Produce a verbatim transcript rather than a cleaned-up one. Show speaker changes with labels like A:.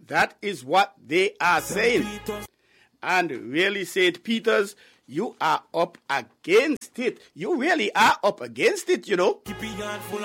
A: That is what they are saying. And really, Saint Peter's, you are up against it. You really are up against it, you know.